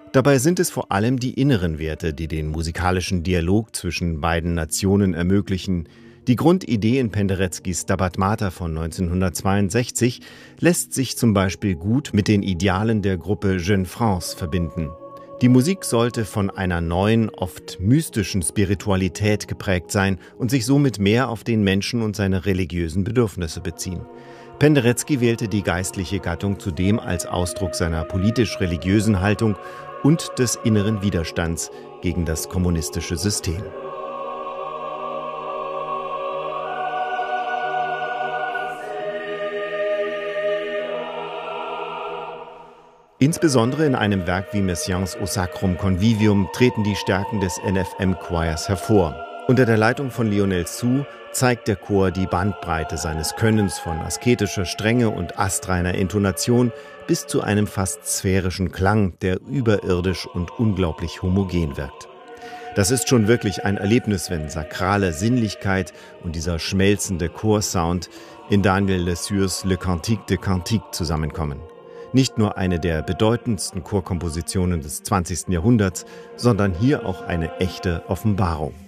Dabei sind es vor allem die inneren Werte, die den musikalischen Dialog zwischen beiden Nationen ermöglichen. Die Grundidee in Pendereckis Stabat Mater von 1962 lässt sich zum Beispiel gut mit den Idealen der Gruppe Jeune France verbinden. Die Musik sollte von einer neuen, oft mystischen Spiritualität geprägt sein und sich somit mehr auf den Menschen und seine religiösen Bedürfnisse beziehen. Penderecki wählte die geistliche Gattung zudem als Ausdruck seiner politisch-religiösen Haltung und des inneren Widerstands gegen das kommunistische System. Insbesondere in einem Werk wie Messiaens O Sacrum Convivium treten die Stärken des NFM Choirs hervor. Unter der Leitung von Lionel Sou zeigt der Chor die Bandbreite seines Könnens von asketischer Strenge und astreiner Intonation bis zu einem fast sphärischen Klang, der überirdisch und unglaublich homogen wirkt. Das ist schon wirklich ein Erlebnis, wenn sakrale Sinnlichkeit und dieser schmelzende Chorsound in Daniel Lessurs Le Cantique de Cantique zusammenkommen. Nicht nur eine der bedeutendsten Chorkompositionen des 20. Jahrhunderts, sondern hier auch eine echte Offenbarung.